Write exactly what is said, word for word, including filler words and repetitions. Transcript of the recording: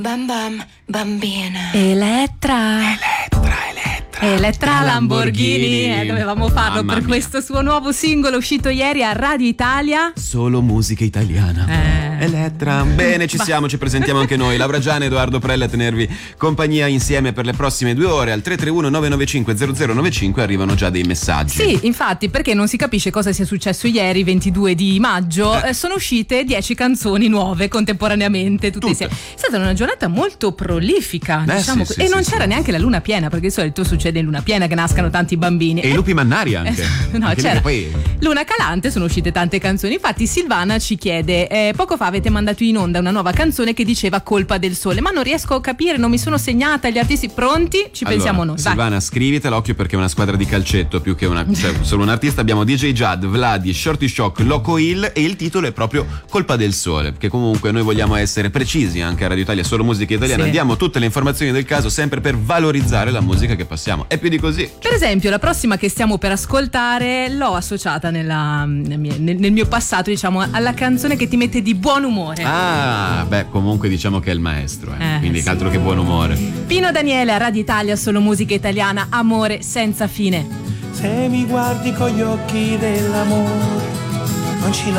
Bam bam, bambina. Elettra. Elettra, Elettra. Elettra Lamborghini. Lamborghini. Eh, dovevamo farlo Mamma per mia. questo suo nuovo singolo uscito ieri a Radio Italia. Solo musica italiana. Eh. Elettra. Bene, ci Bah. siamo, ci presentiamo anche noi. Laura Gianni e Edoardo Prella a tenervi compagnia insieme per le prossime due ore. Al tre tre uno nove nove cinque zero zero nove cinque arrivano già dei messaggi. Sì, infatti, perché non si capisce cosa sia successo ieri, ventidue di maggio. Eh. Eh, sono uscite dieci canzoni nuove contemporaneamente, tutte, Tutte. insieme. È stata una giornata molto prolifica, Eh, diciamo sì, così. sì, e non sì, c'era sì. neanche la luna piena, perché di solito succede in luna piena che nascano tanti bambini. E i lupi mannari anche. Eh, no, Anche lì c'era. che poi... Luna calante, sono uscite tante canzoni. Infatti Silvana ci chiede, eh, poco fa avete mandato in onda una nuova canzone che diceva Colpa del Sole, ma non riesco a capire, non mi sono segnata gli artisti. Pronti? Ci Allora, pensiamo noi. Vai. Silvana, scrivitela, occhio perché è una squadra di calcetto più che una, cioè, solo un artista. Abbiamo D J Jad, Vladi, Shorty Shock, Loco Hill e il titolo è proprio Colpa del Sole, che comunque noi vogliamo essere precisi anche a Radio Italia, solo musica italiana. Sì. Diamo tutte le informazioni del caso sempre per valorizzare la musica che passiamo. È più di così. Per esempio, la prossima che stiamo per ascoltare l'ho associata nella, nel, mio, nel- nel mio passato, diciamo, alla canzone che ti mette di buon umore. Ah, beh, comunque diciamo che è il maestro, eh. Eh, quindi sì. altro che buon umore. Pino Daniele a Radio Italia, solo musica italiana, amore senza fine. Se mi guardi con gli occhi dell'amore, non ci